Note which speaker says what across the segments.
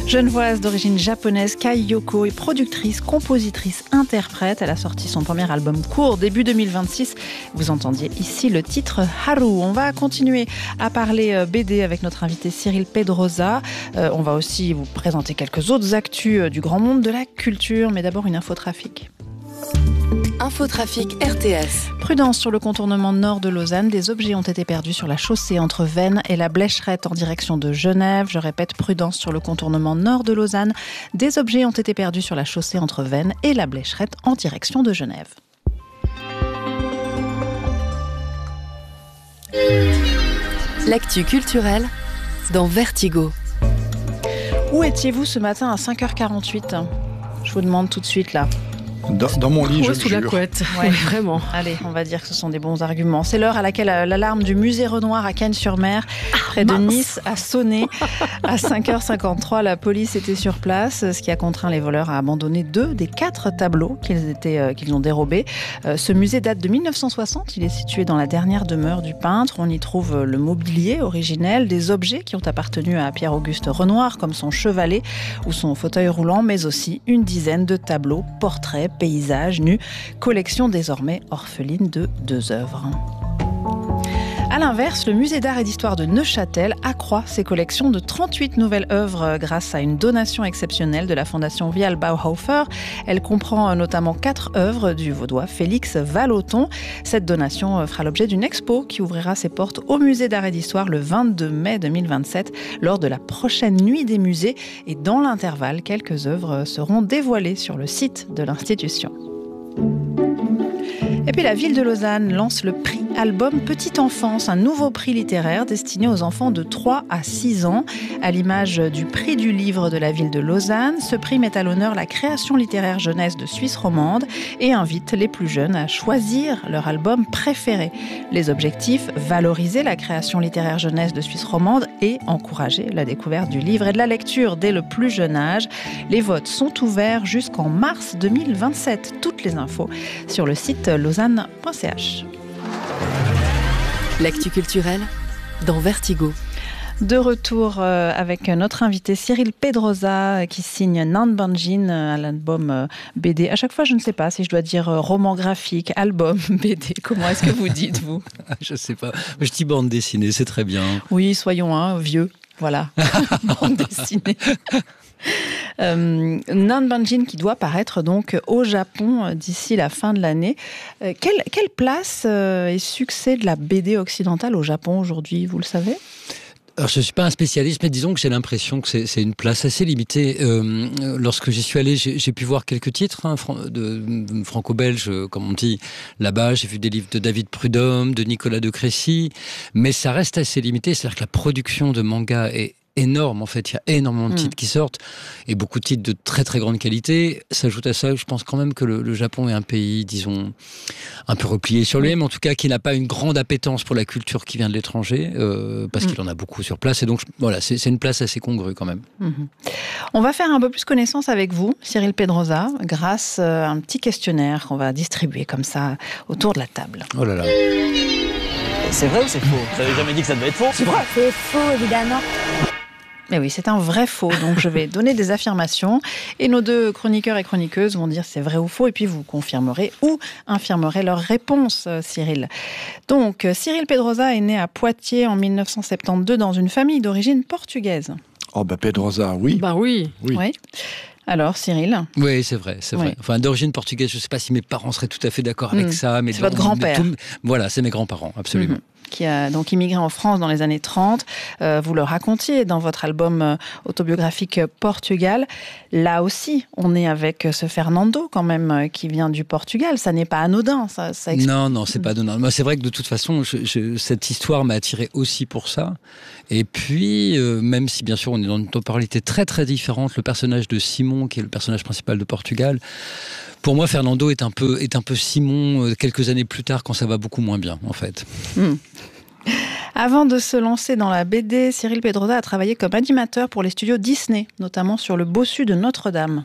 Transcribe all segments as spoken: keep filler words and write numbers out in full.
Speaker 1: Genevoise d'origine japonaise, Kai Yoko est productrice, compositrice, interprète. Elle a sorti son premier album court début deux mille vingt-six. Vous entendiez ici le titre Haru. On va continuer à parler B D avec notre invité Cyril Pedrosa. Euh, on va aussi vous présenter quelques autres actus du grand monde de la culture. Mais d'abord une infotrafic.
Speaker 2: Infotrafic R T S.
Speaker 1: Prudence sur le contournement nord de Lausanne. Des objets ont été perdus sur la chaussée entre Vennes et la Blécherette en direction de Genève. Je répète, prudence sur le contournement nord de Lausanne. Des objets ont été perdus sur la chaussée entre Vennes et la Blécherette en direction de Genève.
Speaker 2: L'actu culturelle dans Vertigo.
Speaker 1: Où étiez-vous ce matin à cinq heures quarante-huit ? Je vous demande tout de suite là.
Speaker 3: Dans, dans mon lit,
Speaker 4: ouais,
Speaker 3: je
Speaker 4: sous
Speaker 3: jure.
Speaker 4: la couette,
Speaker 1: ouais.
Speaker 4: Vraiment.
Speaker 1: Allez, on va dire que ce sont des bons arguments. C'est l'heure à laquelle l'alarme du musée Renoir à Cannes-sur-Mer, près de Nice, a sonné. À cinq heures cinquante-trois, la police était sur place, ce qui a contraint les voleurs à abandonner deux des quatre tableaux qu'ils, étaient, euh, qu'ils ont dérobés. Euh, ce musée date de mille neuf cent soixante. Il est situé dans la dernière demeure du peintre. On y trouve le mobilier originel, des objets qui ont appartenu à Pierre-Auguste Renoir, comme son chevalet ou son fauteuil roulant, mais aussi une dizaine de tableaux, portraits, paysages, nus, collection désormais orpheline de deux œuvres. A l'inverse, le musée d'art et d'histoire de Neuchâtel accroît ses collections de trente-huit nouvelles œuvres grâce à une donation exceptionnelle de la fondation Vial Bauhofer. Elle comprend notamment quatre œuvres du vaudois Félix Vallotton. Cette donation fera l'objet d'une expo qui ouvrira ses portes au musée d'art et d'histoire le vingt-deux mai deux mille vingt-sept lors de la prochaine nuit des musées. Et dans l'intervalle, quelques œuvres seront dévoilées sur le site de l'institution. Et puis la ville de Lausanne lance le prix Album Petite Enfance, un nouveau prix littéraire destiné aux enfants de trois à six ans. À l'image du prix du livre de la ville de Lausanne, ce prix met à l'honneur la création littéraire jeunesse de Suisse romande et invite les plus jeunes à choisir leur album préféré. Les objectifs, valoriser la création littéraire jeunesse de Suisse romande et encourager la découverte du livre et de la lecture dès le plus jeune âge. Les votes sont ouverts jusqu'en mars deux mille vingt-sept. Toutes les infos sur le site lausanne point c h.
Speaker 2: L'actu culturelle dans Vertigo.
Speaker 1: De retour avec notre invité Cyril Pedrosa qui signe Nan Banjin à l'album B D. À chaque fois, je ne sais pas si je dois dire roman graphique, album, B D. Comment est-ce que vous dites, vous ?
Speaker 5: Je ne sais pas. Je dis bande dessinée, c'est très bien.
Speaker 1: Oui, soyons hein, vieux. Voilà, bande dessinée. Euh, Nan Banjin qui doit paraître donc au Japon d'ici la fin de l'année. Euh, quelle, quelle place euh, et succès de la B D occidentale au Japon aujourd'hui, vous le savez ?
Speaker 5: Alors, je ne suis pas un spécialiste, mais disons que j'ai l'impression que c'est, c'est une place assez limitée. Euh, lorsque j'y suis allé, j'ai, j'ai pu voir quelques titres hein, de, de franco-belges, comme on dit, là-bas. J'ai vu des livres de David Prudhomme, de Nicolas de Crécy, mais ça reste assez limité. C'est-à-dire que la production de manga est énorme en fait, il y a énormément de titres mmh. qui sortent et beaucoup de titres de très très grande qualité. S'ajoute à ça, je pense quand même que le, le Japon est un pays, disons, un peu replié sur lui-même, en tout cas qui n'a pas une grande appétence pour la culture qui vient de l'étranger, euh, parce mmh. qu'il en a beaucoup sur place et donc voilà, c'est, c'est une place assez congrue quand même.
Speaker 1: Mmh. On va faire un peu plus connaissance avec vous, Cyril Pedrosa, grâce à un petit questionnaire qu'on va distribuer comme ça autour de la table.
Speaker 5: Oh là là.
Speaker 6: C'est vrai ou c'est faux ? Vous n'avez jamais dit que ça devait être faux ?
Speaker 7: C'est vrai. C'est faux, évidemment.
Speaker 1: Mais oui, c'est un vrai faux. Donc, je vais donner des affirmations et nos deux chroniqueurs et chroniqueuses vont dire c'est vrai ou faux et puis vous confirmerez ou infirmerez leur réponse, Cyril. Donc, Cyril Pedrosa est né à Poitiers en mille neuf cent soixante-douze dans une famille d'origine portugaise.
Speaker 3: Oh, bah Pedrosa, oui.
Speaker 4: Bah oui.
Speaker 3: Oui.
Speaker 1: Oui. Alors, Cyril ?
Speaker 5: Oui, c'est vrai, c'est vrai.
Speaker 1: Oui.
Speaker 5: Enfin, d'origine portugaise, je ne sais pas si mes parents seraient tout à fait d'accord avec mmh. ça. Mais
Speaker 1: c'est votre grand-père.
Speaker 5: Tout, voilà, c'est mes grands-parents, absolument. Mmh.
Speaker 1: Qui a donc immigré en France dans les années trente. Euh, vous le racontiez dans votre album autobiographique Portugal. Là aussi, on est avec ce Fernando quand même, qui vient du Portugal. Ça n'est pas anodin. Ça, ça explique...
Speaker 5: Non, non, c'est pas anodin. Moi, c'est vrai que de toute façon, je, je, cette histoire m'a attiré aussi pour ça. Et puis, euh, même si bien sûr on est dans une temporalité très très différente, le personnage de Simon, qui est le personnage principal de Portugal, pour moi, Fernando est un peu, est un peu Simon euh, quelques années plus tard quand ça va beaucoup moins bien, en fait.
Speaker 1: Mmh. Avant de se lancer dans la B D, Cyril Pedrosa a travaillé comme animateur pour les studios Disney, notamment sur Le Bossu de Notre-Dame.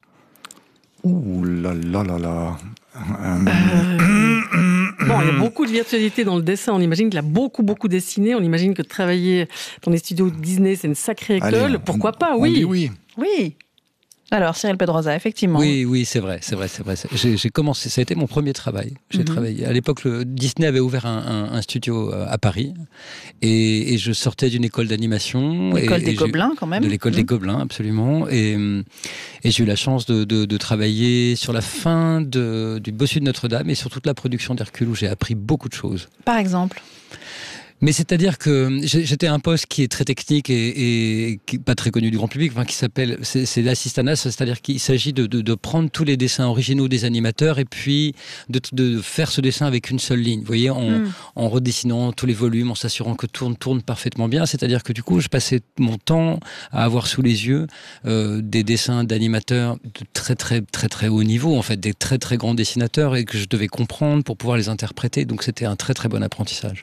Speaker 3: Ouh là là là là.
Speaker 4: Euh... Bon, il y a beaucoup de virtuosité dans le dessin. On imagine qu'il a beaucoup, beaucoup dessiné. On imagine que travailler dans les studios Disney, c'est une sacrée école.
Speaker 3: Allez,
Speaker 4: Pourquoi
Speaker 3: on,
Speaker 4: pas,
Speaker 3: on
Speaker 4: oui.
Speaker 3: dit oui.
Speaker 1: Oui. Alors, Cyril Pedrosa, effectivement.
Speaker 5: Oui, oui, c'est vrai, c'est vrai, c'est vrai. J'ai, j'ai commencé, ça a été mon premier travail. J'ai mm-hmm. travaillé. À l'époque, le, Disney avait ouvert un, un, un studio à Paris, et, et je sortais d'une école d'animation.
Speaker 1: L'école
Speaker 5: et,
Speaker 1: des
Speaker 5: et
Speaker 1: Gobelins, quand même.
Speaker 5: De l'école mm-hmm. des Gobelins, absolument. Et, et j'ai eu la chance de, de, de travailler sur la fin de, du Bossu de Notre-Dame et sur toute la production d'Hercule, où j'ai appris beaucoup de choses.
Speaker 1: Par exemple ?
Speaker 5: Mais c'est-à-dire que j'étais à un poste qui est très technique et, et qui pas très connu du grand public, enfin, qui s'appelle, c'est, c'est l'assistanat, c'est-à-dire qu'il s'agit de, de, de prendre tous les dessins originaux des animateurs et puis de, de faire ce dessin avec une seule ligne. Vous voyez, en, mm. en redessinant tous les volumes, en s'assurant que tourne tourne parfaitement bien. C'est-à-dire que du coup, je passais mon temps à avoir sous les yeux euh, des dessins d'animateurs de très très très très haut niveau, en fait, des très très grands dessinateurs, et que je devais comprendre pour pouvoir les interpréter. Donc c'était un très très bon apprentissage.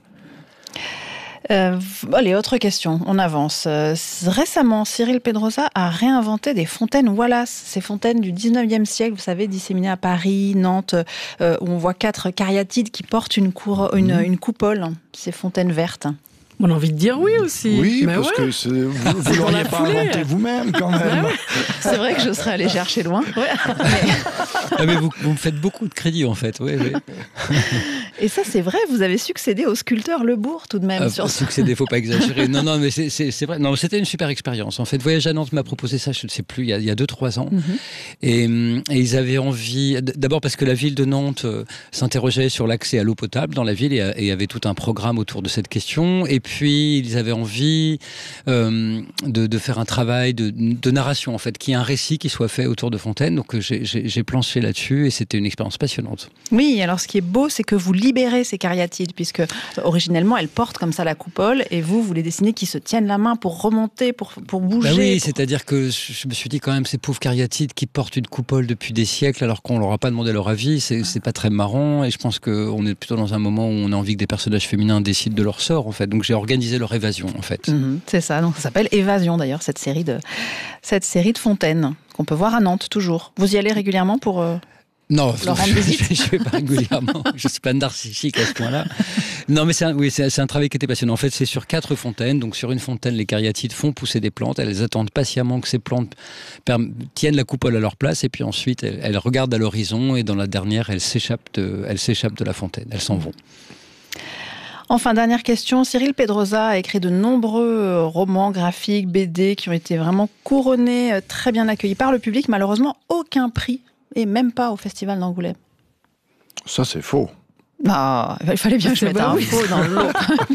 Speaker 1: Euh, allez, autre question, on avance. Euh, récemment, Cyril Pedrosa a réinventé des fontaines Wallace, ces fontaines du dix-neuvième siècle, vous savez, disséminées à Paris, Nantes, euh, où on voit quatre cariatides qui portent une, cour- une, mmh. une coupole, ces fontaines vertes.
Speaker 4: On a envie de dire oui aussi.
Speaker 3: Oui,
Speaker 4: mais
Speaker 3: parce
Speaker 4: ouais.
Speaker 3: que c'est, vous ne l'auriez pas inventé vous-même quand même.
Speaker 1: Ouais. C'est vrai que je serais allée chercher loin. Ouais.
Speaker 5: Mais... Ah, mais vous, vous me faites beaucoup de crédit en fait. Oui, oui.
Speaker 1: Et ça, c'est vrai, vous avez succédé au sculpteur Lebourg tout de même.
Speaker 5: Euh,
Speaker 1: sur
Speaker 5: succédé, il ne faut pas exagérer. Non, non, mais c'est, c'est, c'est vrai. Non, c'était une super expérience. En fait, Voyage à Nantes m'a proposé ça, je ne sais plus, il y a deux trois ans. Mm-hmm. Et, et ils avaient envie, d'abord parce que la ville de Nantes euh, s'interrogeait sur l'accès à l'eau potable dans la ville et, et avait tout un programme autour de cette question. Et puis, ils avaient envie euh, de, de faire un travail de, de narration, en fait, qu'il y ait un récit qui soit fait autour de Fontaine. Donc, j'ai, j'ai, j'ai planché là-dessus et c'était une expérience passionnante.
Speaker 1: Oui, alors ce qui est beau, c'est que vous libérez ces cariatides, puisque originellement, elles portent comme ça la coupole, et vous, vous les dessinez qui se tiennent la main pour remonter, pour, pour bouger.
Speaker 5: Bah oui,
Speaker 1: pour...
Speaker 5: c'est-à-dire que je me suis dit quand même, ces pauvres cariatides qui portent une coupole depuis des siècles, alors qu'on leur a pas demandé leur avis, c'est, c'est pas très marrant, et je pense qu'on est plutôt dans un moment où on a envie que des personnages féminins décident de leur sort, en fait. Donc, j'ai organisé leur évasion, en fait.
Speaker 1: Mmh, c'est ça, donc ça s'appelle Évasion d'ailleurs, cette série de, cette série de fontaines qu'on peut voir à Nantes toujours. Vous y allez régulièrement pour euh,
Speaker 5: non,
Speaker 1: leur rendre visite ?
Speaker 5: Je ne vais pas régulièrement, je ne suis pas narcissique à ce point-là. Non, mais c'est un, oui, c'est, c'est un travail qui était passionnant. En fait, c'est sur quatre fontaines. Donc, sur une fontaine, les cariatides font pousser des plantes. Elles attendent patiemment que ces plantes per- tiennent la coupole à leur place. Et puis ensuite, elles, elles regardent à l'horizon. Et dans la dernière, elles s'échappent de, elles s'échappent de la fontaine. Elles s'en vont.
Speaker 1: Enfin, dernière question, Cyril Pedrosa a écrit de nombreux romans graphiques, B D qui ont été vraiment couronnés, très bien accueillis par le public. Malheureusement, aucun prix, et même pas au Festival d'Angoulême.
Speaker 3: Ça, c'est faux.
Speaker 1: Non, il fallait bien que je mette un faux dans le lot.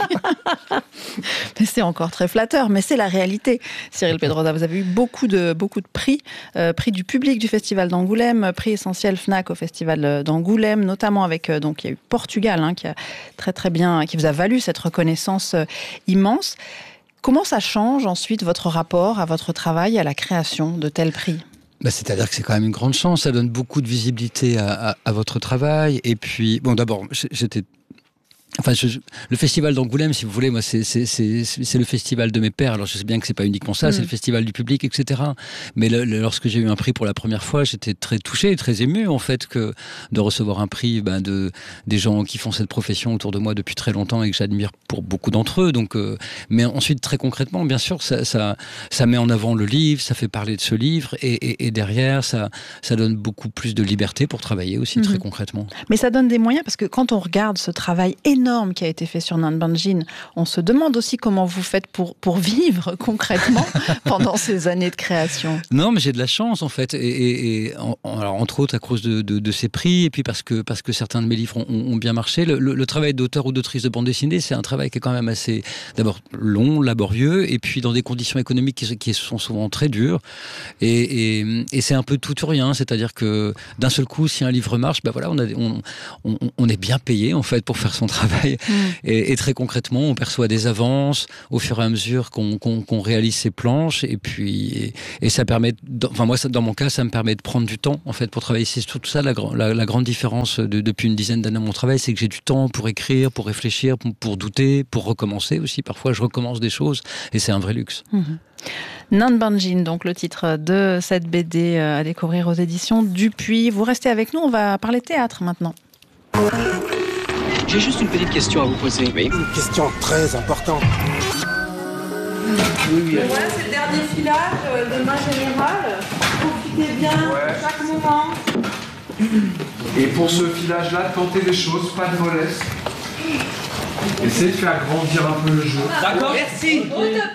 Speaker 1: Mais c'est encore très flatteur, mais c'est la réalité. Cyril Pedrosa, vous avez eu beaucoup de, beaucoup de prix, euh, prix du public du Festival d'Angoulême, prix essentiel Fnac au Festival d'Angoulême, notamment avec, euh, donc il y a eu Portugal, hein, qui a très très bien, qui vous a valu cette reconnaissance euh, immense. Comment ça change ensuite votre rapport à votre travail, à la création de tels prix ?
Speaker 5: Bah, c'est-à-dire que c'est quand même une grande chance, ça donne beaucoup de visibilité à, à, à votre travail. Et puis, bon, d'abord, j'étais... Enfin, je, le festival d'Angoulême, si vous voulez, moi, c'est, c'est, c'est, c'est le festival de mes pères. Alors, je sais bien que c'est pas uniquement ça, mmh. c'est le festival du public, et cetera. Mais le, le, lorsque j'ai eu un prix pour la première fois, j'étais très touché, très ému, en fait, que de recevoir un prix ben, de des gens qui font cette profession autour de moi depuis très longtemps et que j'admire pour beaucoup d'entre eux. Donc, euh, mais ensuite, très concrètement, bien sûr, ça, ça, ça met en avant le livre, ça fait parler de ce livre, et, et, et derrière, ça, ça donne beaucoup plus de liberté pour travailler aussi, mmh. très concrètement.
Speaker 1: Mais ça donne des moyens, parce que quand on regarde ce travail énorme énorme qui a été fait sur Nanbanjin. On se demande aussi comment vous faites pour, pour vivre concrètement pendant ces années de création.
Speaker 5: Non, mais j'ai de la chance en fait, et, et, et en, alors, entre autres à cause de, de, de ces prix, et puis parce que, parce que certains de mes livres ont, ont bien marché. Le, le, le travail d'auteur ou d'autrice de bande dessinée, c'est un travail qui est quand même assez, d'abord long, laborieux, et puis dans des conditions économiques qui, qui sont souvent très dures. Et, et, et c'est un peu tout ou rien, c'est-à-dire que d'un seul coup, si un livre marche, ben voilà, on, a, on, on, on est bien payé en fait pour faire son travail. Mmh. Et, et très concrètement, on perçoit des avances au fur et à mesure qu'on, qu'on, qu'on réalise ces planches. Et puis, et, et ça permet, enfin moi, ça, dans mon cas, ça me permet de prendre du temps en fait pour travailler. C'est tout ça la, la, la grande différence de, depuis une dizaine d'années de mon travail, c'est que j'ai du temps pour écrire, pour réfléchir, pour, pour douter, pour recommencer aussi. Parfois, je recommence des choses et c'est un vrai luxe.
Speaker 1: Mmh. Nanbanjin, donc le titre de cette B D à découvrir aux éditions Dupuis. Vous restez avec nous, on va parler théâtre maintenant.
Speaker 8: J'ai juste une petite question à vous poser.
Speaker 9: Oui. Une question très importante.
Speaker 8: Oui, oui.
Speaker 10: Voilà, c'est le dernier
Speaker 9: village, de main générale. Profitez bien
Speaker 10: ouais.
Speaker 9: de chaque moment.
Speaker 10: Et pour ce filage-là, tentez des choses, pas de mollesse. Essayez de faire grandir un peu le jeu.
Speaker 8: D'accord, merci.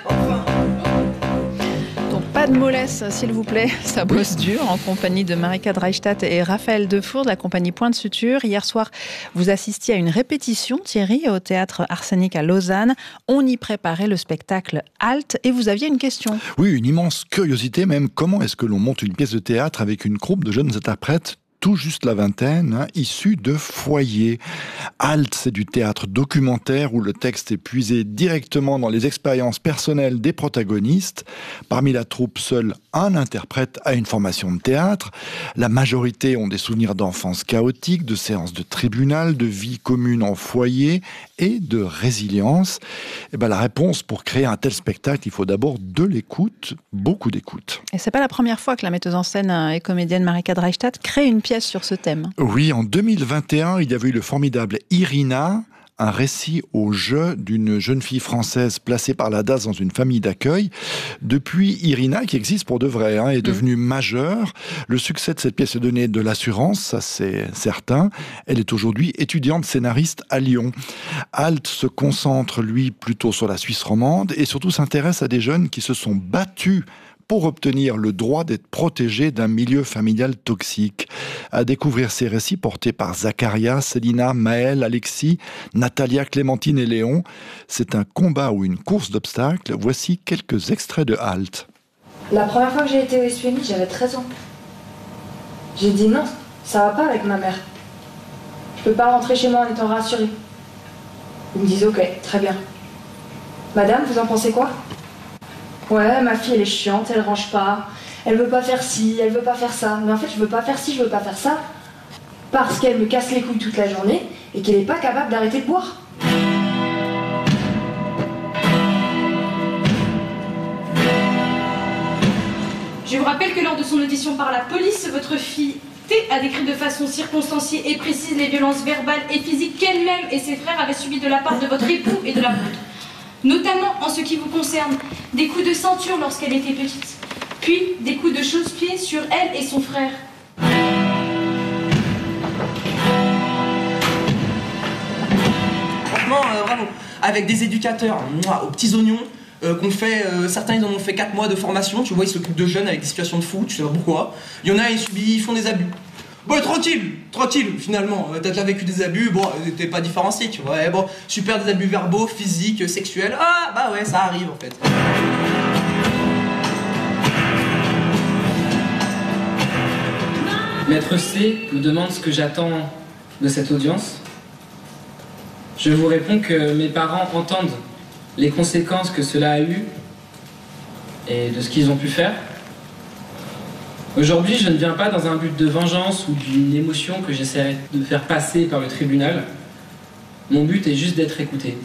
Speaker 1: Donc pas de mollesse, s'il vous plaît, ça bosse dur, en compagnie de Marika Dreistadt et Raphaël Defour de la compagnie Point de Suture. Hier soir, vous assistiez à une répétition, Thierry, au théâtre Arsenic à Lausanne. On y préparait le spectacle Halte et vous aviez une question.
Speaker 3: Oui, une immense curiosité même. Comment est-ce que l'on monte une pièce de théâtre avec une troupe de jeunes interprètes tout juste la vingtaine, hein, issus de foyers. Halte, c'est du théâtre documentaire où le texte est puisé directement dans les expériences personnelles des protagonistes. Parmi la troupe, seul un interprète a une formation de théâtre. La majorité ont des souvenirs d'enfance chaotique, de séances de tribunal, de vie commune en foyer et de résilience. Et ben, la réponse pour créer un tel spectacle, il faut d'abord de l'écoute, beaucoup d'écoute.
Speaker 1: Et c'est pas la première fois que la metteuse en scène et comédienne Marika Dreistadt crée une pièce sur ce thème.
Speaker 3: Oui, en deux mille vingt et un, il y avait eu le formidable Irina, un récit au jeu d'une jeune fille française placée par la D A S dans une famille d'accueil. Depuis, Irina, qui existe pour de vrai, hein, est devenue mmh. majeure. Le succès de cette pièce est donné de l'assurance, ça c'est certain. Elle est aujourd'hui étudiante scénariste à Lyon. Halte se concentre, lui, plutôt sur la Suisse romande et surtout s'intéresse à des jeunes qui se sont battus pour obtenir le droit d'être protégé d'un milieu familial toxique. À découvrir ces récits portés par Zacharia, Célina, Maël, Alexis, Natalia, Clémentine et Léon. C'est un combat ou une course d'obstacles. Voici quelques extraits de Halte.
Speaker 9: La première fois que j'ai été au S U M I, j'avais treize ans. J'ai dit non, ça va pas avec ma mère. Je peux pas rentrer chez moi en étant rassurée. Ils me disent ok, très bien. Madame, vous en pensez quoi ? Ouais, ma fille elle est chiante, elle range pas, elle veut pas faire ci, elle veut pas faire ça. Mais en fait, je veux pas faire ci, je veux pas faire ça. Parce qu'elle me casse les couilles toute la journée et qu'elle est pas capable d'arrêter de boire.
Speaker 11: Je vous rappelle que lors de son audition par la police, votre fille T a décrit de façon circonstanciée et précise les violences verbales et physiques qu'elle-même et ses frères avaient subies de la part de votre époux et de la vôtre. Notamment en ce qui vous concerne, des coups de ceinture lorsqu'elle était petite, puis des coups de chausse-pied sur elle et son frère.
Speaker 12: Franchement, euh, bravo. Avec des éducateurs, moi, aux petits oignons, euh, qu'on fait, euh, certains ils en ont fait quatre mois de formation, tu vois, ils s'occupent de jeunes avec des situations de fou, tu sais pas pourquoi. Il y en a, ils subissent, ils font des abus. Bon, tranquille, tranquille, finalement, t'as déjà vécu des abus, bon, t'es pas différencié, tu vois, et bon, super, des abus verbaux, physiques, sexuels, ah, bah ouais, ça arrive, en fait.
Speaker 13: Maître C me demande ce que j'attends de cette audience. Je vous réponds que mes parents entendent les conséquences que cela a eu et de ce qu'ils ont pu faire. Aujourd'hui, je ne viens pas dans un but de vengeance ou d'une émotion que j'essaierai de faire passer par le tribunal. Mon but est juste d'être écouté.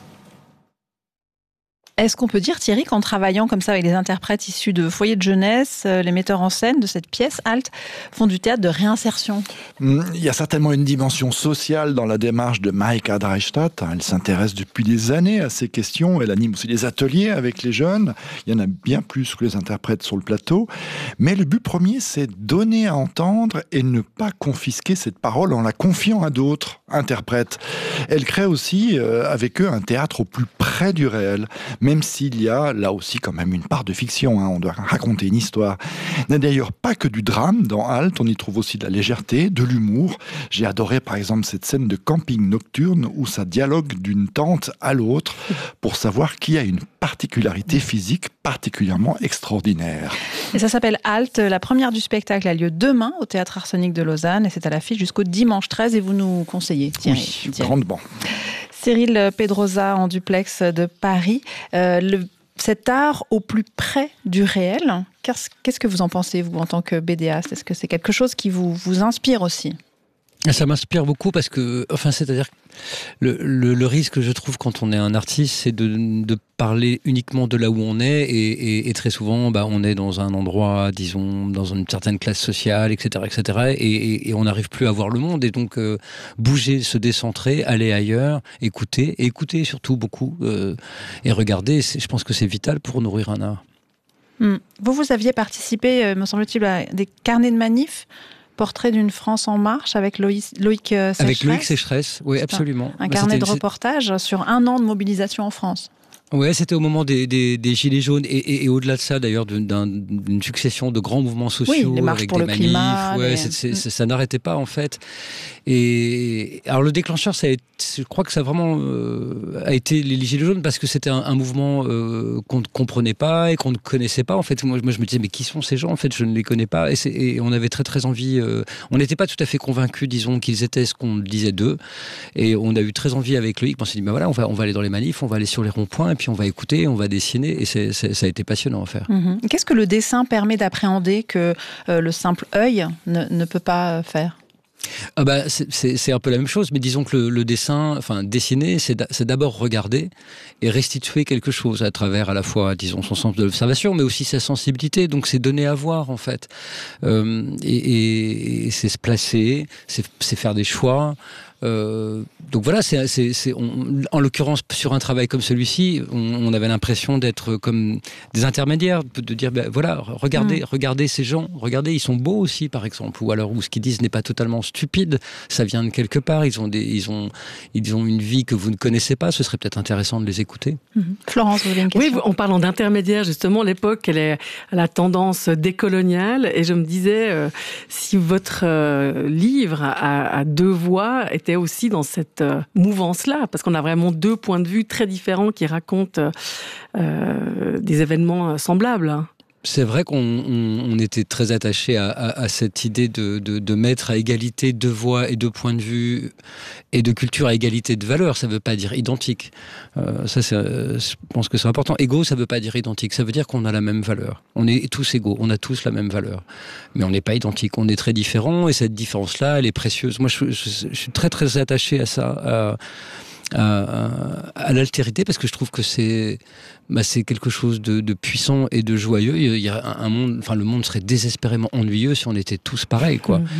Speaker 1: Est-ce qu'on peut dire, Thierry, qu'en travaillant comme ça avec des interprètes issus de foyers de jeunesse, les metteurs en scène de cette pièce, Halte, font du théâtre de réinsertion ?
Speaker 3: Il y a certainement une dimension sociale dans la démarche de Marika Dreistadt. Elle s'intéresse depuis des années à ces questions. Elle anime aussi des ateliers avec les jeunes. Il y en a bien plus que les interprètes sur le plateau. Mais le but premier, c'est donner à entendre et ne pas confisquer cette parole en la confiant à d'autres interprètes. Elle crée aussi euh, avec eux un théâtre au plus près du réel. Même s'il y a là aussi quand même une part de fiction, hein, on doit raconter une histoire. Il n'y a d'ailleurs pas que du drame dans Halte, on y trouve aussi de la légèreté, de l'humour. J'ai adoré par exemple cette scène de camping nocturne où ça dialogue d'une tente à l'autre pour savoir qui a une particularité physique particulièrement extraordinaire.
Speaker 1: Et ça s'appelle Halte. La première du spectacle a lieu demain au Théâtre Arsenic de Lausanne et c'est à l'affiche jusqu'au dimanche treize et vous nous conseillez, Thierry.
Speaker 3: Oui, grandement.
Speaker 1: Cyril Pedrosa en duplex de Paris. Euh, le, cet art au plus près du réel, qu'est-ce, qu'est-ce que vous en pensez, vous, en tant que bédéaste ? Est-ce que c'est quelque chose qui vous, vous inspire aussi ?
Speaker 5: Ça m'inspire beaucoup parce que, enfin, c'est-à-dire le, le, le risque, je trouve, quand on est un artiste, c'est de, de parler uniquement de là où on est et, et, et très souvent, bah, on est dans un endroit, disons, dans une certaine classe sociale, et cetera, et cetera, et, et, et on n'arrive plus à voir le monde et donc euh, bouger, se décentrer, aller ailleurs, écouter, et écouter surtout beaucoup euh, et regarder. Je pense que c'est vital pour nourrir un art.
Speaker 1: Mmh. Vous, vous aviez participé, euh, me semble-t-il, à des carnets de manifs, portrait d'une France en marche avec Loïc, Loïc Sécheresse.
Speaker 5: Avec Loïc Sécheresse, oui,
Speaker 1: C'est
Speaker 5: absolument.
Speaker 1: Un, un
Speaker 5: bah,
Speaker 1: carnet de
Speaker 5: une...
Speaker 1: reportage sur un an de mobilisation en France.
Speaker 5: Ouais, c'était au moment des, des, des Gilets jaunes et, et, et au-delà de ça, d'ailleurs, d'un, d'une succession de grands mouvements sociaux
Speaker 1: oui, les marches
Speaker 5: avec
Speaker 1: pour
Speaker 5: des
Speaker 1: le
Speaker 5: manifs.
Speaker 1: climat,
Speaker 5: ouais,
Speaker 1: les...
Speaker 5: c'est, c'est, c'est, ça n'arrêtait pas en fait. Et alors le déclencheur, ça a été, je crois que ça vraiment euh, a été les Gilets jaunes parce que c'était un, un mouvement euh, qu'on ne comprenait pas et qu'on ne connaissait pas. En fait, moi, moi, je me disais mais qui sont ces gens ? En fait, je ne les connais pas. Et, c'est, et on avait très très envie. Euh, on n'était pas tout à fait convaincus, disons, qu'ils étaient ce qu'on disait d'eux. Et on a eu très envie avec Loïc. On s'est dit ben voilà, on va on va aller dans les manifs, on va aller sur les ronds-points et puis on va écouter, on va dessiner et c'est, c'est, ça a été passionnant à faire.
Speaker 1: Mmh. Qu'est-ce que le dessin permet d'appréhender que euh, le simple œil ne, ne peut pas faire ?
Speaker 5: Ah bah, c'est, c'est, c'est un peu la même chose, mais disons que le, le dessin, enfin dessiner, c'est, d'a, c'est d'abord regarder et restituer quelque chose à travers à la fois, disons, son sens de l'observation, mais aussi sa sensibilité. Donc c'est donner à voir en fait, euh, et, et, et c'est se placer, c'est, c'est faire des choix. Euh, donc voilà, c'est, c'est, c'est, on, en l'occurrence sur un travail comme celui-ci, on, on avait l'impression d'être comme des intermédiaires, de dire ben voilà, regardez, mmh. regardez ces gens, regardez, ils sont beaux aussi par exemple, ou alors où ce qu'ils disent n'est pas totalement stupide, ça vient de quelque part, ils ont des, ils ont, ils ont une vie que vous ne connaissez pas, ce serait peut-être intéressant de les écouter.
Speaker 1: Mmh. Florence, vous avez une question ?
Speaker 4: Oui, en parlant d'intermédiaires, justement, l'époque, elle est à la tendance décoloniale, et je me disais euh, si votre euh, livre à, à deux voix était aussi dans cette euh, mouvance-là, parce qu'on a vraiment deux points de vue très différents qui racontent euh, des événements semblables.
Speaker 5: C'est vrai qu'on on, on était très attaché à, à, à cette idée de, de, de mettre à égalité deux voix et deux points de vue et de culture à égalité de valeur. Ça ne veut pas dire identique. Euh, ça, c'est, je pense que c'est important. Égaux, ça ne veut pas dire identique. Ça veut dire qu'on a la même valeur. On est tous égaux. On a tous la même valeur. Mais on n'est pas identique. On est très différents et cette différence-là, elle est précieuse. Moi, je, je, je suis très, très attaché à ça. À, À, à l'altérité parce que je trouve que c'est, bah, c'est quelque chose de, de puissant et de joyeux. Il y a un, un monde, enfin le monde serait désespérément ennuyeux si on était tous pareils, quoi. Mmh.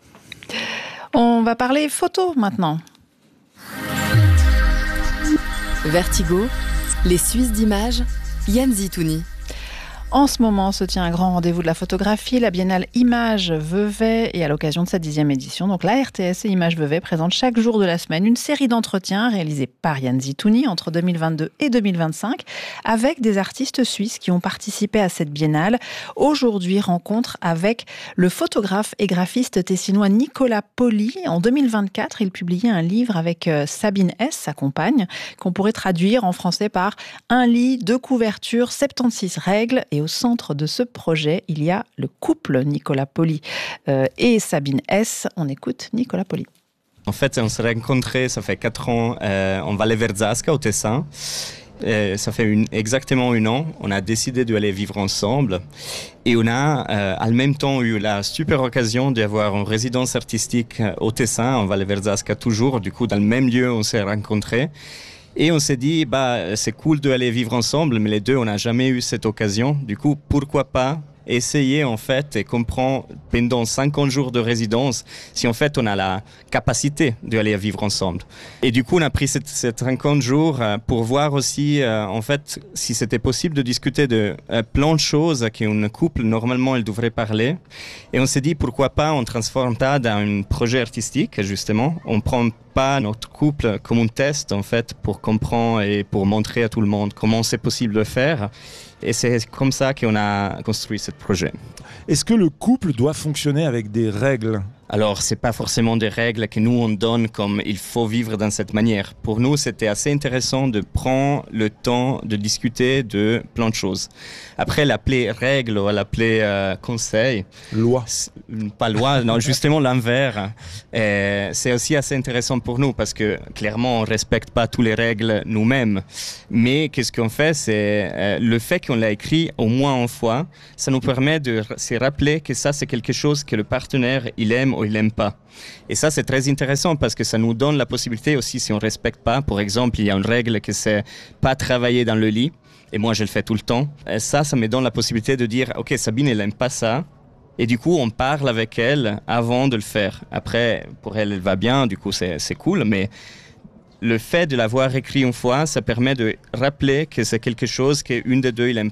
Speaker 1: On va parler photo maintenant.
Speaker 2: Vertigo, les Suisses d'images, Yann Zitouni.
Speaker 1: En ce moment se tient un grand rendez-vous de la photographie, la Biennale Images Vevey, et à l'occasion de sa dixième édition, donc la R T S et Images Vevey présentent chaque jour de la semaine une série d'entretiens réalisés par Yann Zitouni entre deux mille vingt-deux et deux mille vingt-cinq avec des artistes suisses qui ont participé à cette biennale. Aujourd'hui, rencontre avec le photographe et graphiste tessinois Nicolas Poli. En deux mille vingt-quatre, il publiait un livre avec Sabine S, sa compagne, qu'on pourrait traduire en français par un lit, deux couvertures, soixante-seize règles. Et au centre de ce projet, il y a le couple Nicolas Poli euh, et Sabine S. On écoute Nicolas Poli.
Speaker 14: En fait, on s'est rencontrés, ça fait quatre ans, euh, en Valle Verzasca, au Tessin. Euh, ça fait une, exactement un an. On a décidé d'aller vivre ensemble. Et on a, euh, en même temps, eu la super occasion d'avoir une résidence artistique au Tessin, en Valle Verzasca toujours. Du coup, dans le même lieu, on s'est rencontrés. Et on s'est dit, bah, c'est cool d'aller vivre ensemble, mais les deux, on n'a jamais eu cette occasion. Du coup, pourquoi pas essayer, en fait, et comprendre pendant cinquante jours de résidence, si en fait, on a la capacité d'aller vivre ensemble. Et du coup, on a pris cette, cette cinquante jours pour voir aussi, euh, en fait, si c'était possible de discuter de euh, plein de choses qu'un couple, normalement, il devrait parler. Et on s'est dit, pourquoi pas, on transforme ça dans un projet artistique, justement. On prend pas notre couple comme un test, en fait, pour comprendre et pour montrer à tout le monde comment c'est possible de faire. Et c'est comme ça qu'on a construit ce projet.
Speaker 15: Est-ce que le couple doit fonctionner avec des règles ?
Speaker 14: Alors, ce n'est pas forcément des règles que nous, on donne comme il faut vivre dans cette manière. Pour nous, c'était assez intéressant de prendre le temps de discuter de plein de choses. Après, l'appeler règle ou l'appeler euh, conseil.
Speaker 15: Loi.
Speaker 14: Pas loi, non, justement l'inverse. Et c'est aussi assez intéressant pour nous parce que clairement, on ne respecte pas toutes les règles nous-mêmes. Mais qu'est-ce qu'on fait, c'est euh, le fait qu'on l'a écrit au moins une fois, ça nous permet de se rappeler que ça, c'est quelque chose que le partenaire, il aime ou il n'aime pas. Et ça, c'est très intéressant parce que ça nous donne la possibilité aussi, si on ne respecte pas, par exemple, il y a une règle que c'est pas travailler dans le lit, et moi, je le fais tout le temps. Et ça, ça me donne la possibilité de dire, OK, Sabine, elle n'aime pas ça, et du coup, on parle avec elle avant de le faire. Après, pour elle, elle va bien, du coup, c'est, c'est cool, mais le fait de l'avoir écrit une fois, ça permet de rappeler que c'est quelque chose qu'une des deux, il n'aime pas.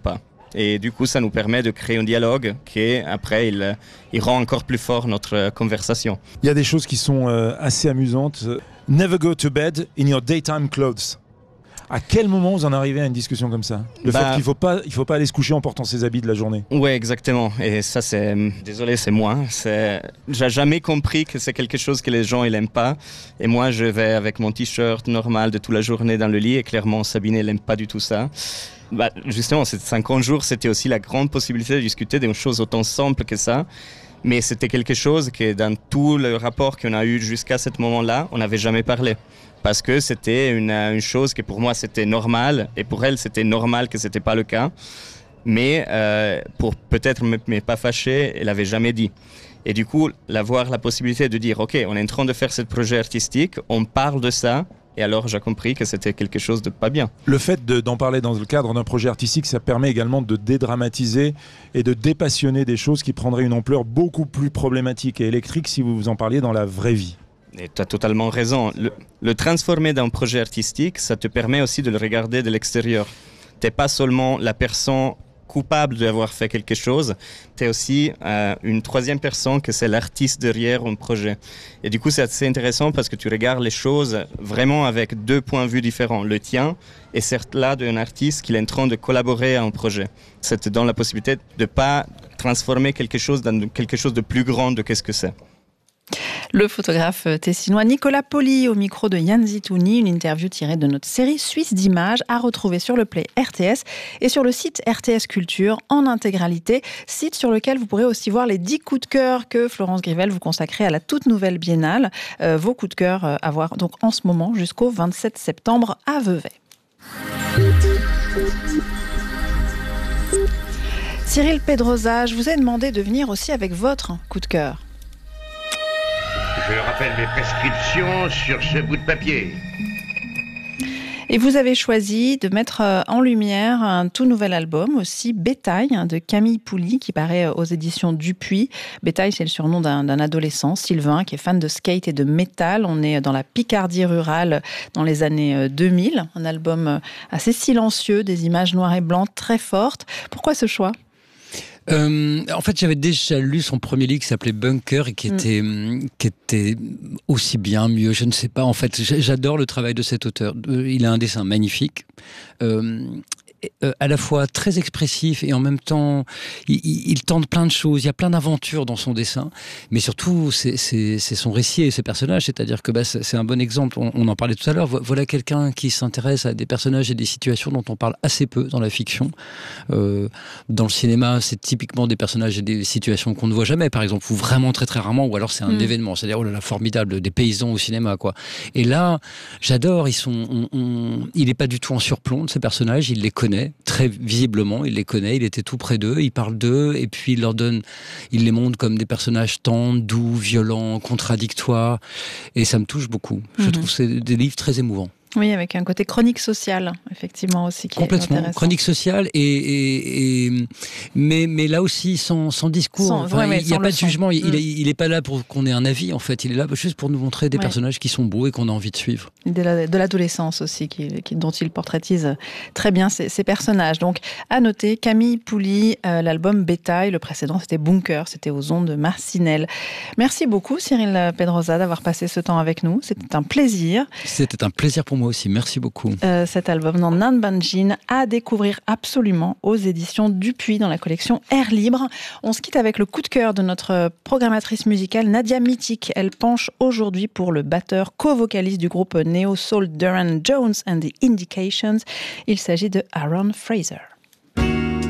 Speaker 14: Et du coup, ça nous permet de créer un dialogue qui, après, il, il rend encore plus fort notre conversation.
Speaker 15: Il y a des choses qui sont euh, assez amusantes. Never go to bed in your daytime clothes. À quel moment vous en arrivez à une discussion comme ça ? Le bah, fait qu'il ne faut pas, il faut pas aller se coucher en portant ses habits de la journée.
Speaker 14: Oui, exactement. Et ça, c'est... Désolé, c'est moi. C'est... J'ai jamais compris que c'est quelque chose que les gens ils n'aiment pas. Et moi, je vais avec mon t-shirt normal de toute la journée dans le lit. Et clairement, Sabine, elle n'aime pas du tout ça. Bah, justement, ces cinquante jours, c'était aussi la grande possibilité de discuter d'une chose autant simple que ça. Mais c'était quelque chose que dans tout le rapport qu'on a eu jusqu'à ce moment-là, on n'avait jamais parlé. Parce que c'était une, une chose que pour moi c'était normal et pour elle c'était normal que c'était pas le cas. Mais euh, pour peut-être ne m'être pas fâché, elle avait jamais dit. Et du coup, avoir la possibilité de dire, ok, on est en train de faire ce projet artistique, on parle de ça. Et alors j'ai compris que c'était quelque chose de pas bien.
Speaker 15: Le fait de, d'en parler dans le cadre d'un projet artistique, ça permet également de dédramatiser et de dépassionner des choses qui prendraient une ampleur beaucoup plus problématique et électrique si vous vous en parliez dans la vraie vie.
Speaker 14: Et tu as totalement raison. Le, le transformer dans un projet artistique, ça te permet aussi de le regarder de l'extérieur. Tu n'es pas seulement la personne coupable d'avoir fait quelque chose, tu es aussi euh, une troisième personne que c'est l'artiste derrière un projet. Et du coup, c'est assez intéressant parce que tu regardes les choses vraiment avec deux points de vue différents. Le tien et certes là d'un artiste qui est en train de collaborer à un projet. Ça te donne la possibilité de ne pas transformer quelque chose dans quelque chose de plus grand de qu'est-ce que c'est.
Speaker 1: Le photographe tessinois Nicolas Poli au micro de Yann Zitouni, une interview tirée de notre série Suisse d'images à retrouver sur le Play R T S et sur le site R T S Culture en intégralité, site sur lequel vous pourrez aussi voir les dix coups de cœur que Florence Grivel vous consacrait à la toute nouvelle biennale. Euh, vos coups de cœur à voir donc en ce moment jusqu'au vingt-sept septembre à Vevey. Cyril Pedrosa, je vous ai demandé de venir aussi avec votre coup de cœur.
Speaker 16: Je rappelle mes prescriptions sur ce bout de papier.
Speaker 1: Et vous avez choisi de mettre en lumière un tout nouvel album, aussi Bétail, de Camille Pouli, qui paraît aux éditions Dupuis. Bétail, c'est le surnom d'un, d'un adolescent, Sylvain, qui est fan de skate et de métal. On est dans la Picardie rurale dans les années deux mille. Un album assez silencieux, des images noires et blancs très fortes. Pourquoi ce choix ?
Speaker 5: Euh, en fait, j'avais déjà lu son premier livre qui s'appelait Bunker et qui était, mmh. qui était aussi bien, mieux, je ne sais pas. En fait, j'adore le travail de cet auteur. Il a un dessin magnifique. Euh, Euh, à la fois très expressif et en même temps il, il, il tente plein de choses, il y a plein d'aventures dans son dessin, mais surtout c'est, c'est, c'est son récit et ses personnages, c'est-à-dire que bah, c'est, c'est un bon exemple, on, on en parlait tout à l'heure, voilà quelqu'un qui s'intéresse à des personnages et des situations dont on parle assez peu dans la fiction. Euh, dans le cinéma, c'est typiquement des personnages et des situations qu'on ne voit jamais, par exemple, ou vraiment très très rarement, ou alors c'est un mmh. événement, c'est-à-dire oh là là, formidable, des paysans au cinéma, quoi. Et là, j'adore, ils sont, on, on, il n'est pas du tout en surplomb de ces personnages, il les connaît très visiblement, il les connaît, il était tout près d'eux, il parle d'eux et puis il leur donne, il les montre comme des personnages tendres, doux, violents, contradictoires, et ça me touche beaucoup. Mm-hmm. Je trouve que c'est des livres très émouvants.
Speaker 1: Oui, avec un côté chronique sociale, effectivement, aussi, qui
Speaker 5: complètement,
Speaker 1: est intéressant.
Speaker 5: Chronique sociale, et, et, et, mais, mais là aussi, sans, sans discours. Sans, enfin, ouais, il n'y a pas de jugement, il n'est mm. pas là pour qu'on ait un avis, en fait. Il est là juste pour nous montrer des ouais. personnages qui sont beaux et qu'on a envie de suivre.
Speaker 1: De, la, de l'adolescence aussi, qui, qui, dont il portraitise très bien ces, ces personnages. Donc, à noter, Camille Pouli, euh, l'album Bétail, le précédent, c'était Bunker, c'était aux ondes de Marcinelle. Merci beaucoup, Cyril Pedrosa, d'avoir passé ce temps avec nous. C'était un plaisir.
Speaker 5: C'était un plaisir pour moi aussi, merci beaucoup.
Speaker 1: Euh, cet album dans Nan Banjin à découvrir absolument aux éditions Dupuis dans la collection Air Libre. On se quitte avec le coup de cœur de notre programmatrice musicale Nadia Mitic. Elle penche aujourd'hui pour le batteur co-vocaliste du groupe néo-soul Duran Jones and the Indications. Il s'agit de Aaron Fraser.